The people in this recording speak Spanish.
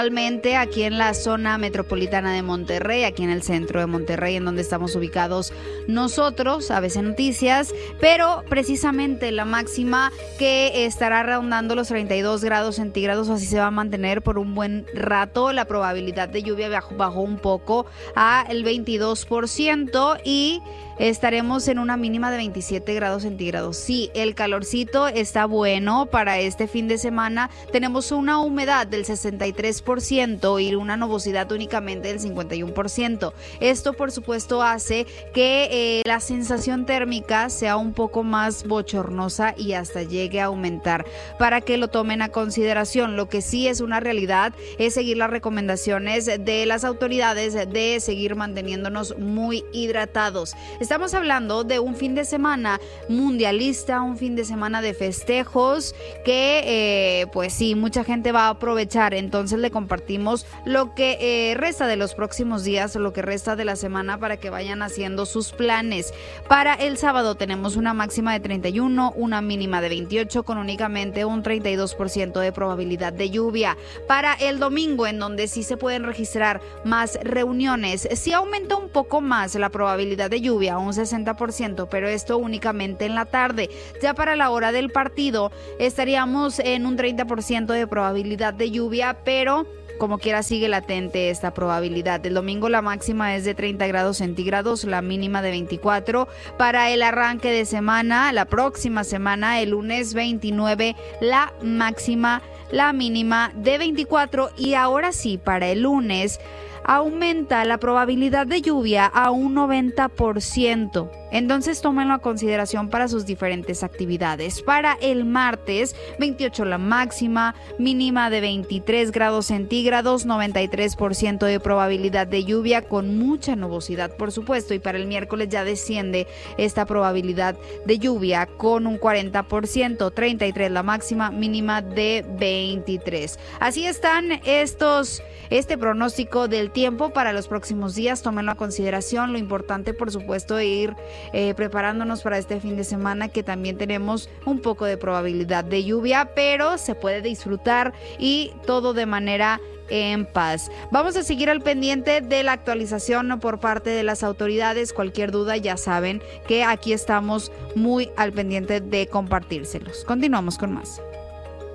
Actualmente aquí en la zona metropolitana de Monterrey, aquí en el centro de Monterrey, en donde estamos ubicados nosotros, ABC Noticias, pero precisamente la máxima que estará rondando los 32 grados centígrados, así se va a mantener por un buen rato. La probabilidad de lluvia bajó un poco a el 22% y estaremos en una mínima de 27 grados centígrados. Sí, el calorcito está bueno para este fin de semana. Tenemos una humedad del 63% y una nubosidad únicamente del 51%. Esto, por supuesto, hace que la sensación térmica sea un poco más bochornosa y hasta llegue a aumentar. Para que lo tomen a consideración, lo que sí es una realidad es seguir las recomendaciones de las autoridades de seguir manteniéndonos muy hidratados. Estamos hablando de un fin de semana mundialista, un fin de semana de festejos que pues sí, mucha gente va a aprovechar. Entonces le compartimos lo que resta de los próximos días, lo que resta de la semana para que vayan haciendo sus planes. Para el sábado tenemos una máxima de 31, una mínima de 28 con únicamente un 32% de probabilidad de lluvia. Para el domingo, en donde sí se pueden registrar más reuniones, sí aumenta un poco más la probabilidad de lluvia, un 60%, pero esto únicamente en la tarde. Ya para la hora del partido estaríamos en un 30% de probabilidad de lluvia, pero como quiera sigue latente esta probabilidad. El domingo la máxima es de 30 grados centígrados, la mínima de 24. Para el arranque de semana, la próxima semana, el lunes 29, la máxima, la mínima de 24. Y ahora sí, para el lunes aumenta la probabilidad de lluvia a un 90%. Entonces tómenlo a consideración para sus diferentes actividades. Para el martes, 28 la máxima, mínima de 23 grados centígrados, 93% de probabilidad de lluvia con mucha nubosidad, por supuesto. Y para el miércoles ya desciende esta probabilidad de lluvia con un 40%, 33 la máxima, mínima de 23. Así están este pronóstico del tiempo para los próximos días. Tómenlo a consideración. Lo importante, por supuesto, es ir preparándonos para este fin de semana, que también tenemos un poco de probabilidad de lluvia, pero se puede disfrutar y todo de manera en paz. Vamos a seguir al pendiente de la actualización por parte de las autoridades. Cualquier duda, ya saben que aquí estamos muy al pendiente de compartírselos. Continuamos con más.